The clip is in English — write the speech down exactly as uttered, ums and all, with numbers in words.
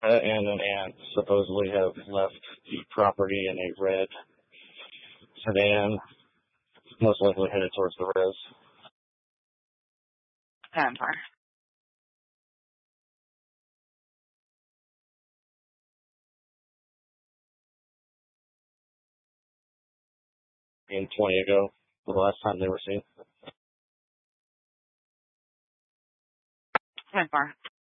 and an aunt supposedly have left the property in a red sedan, most likely headed towards the res. ten four. In twenty ago, the last time they were seen. ten four.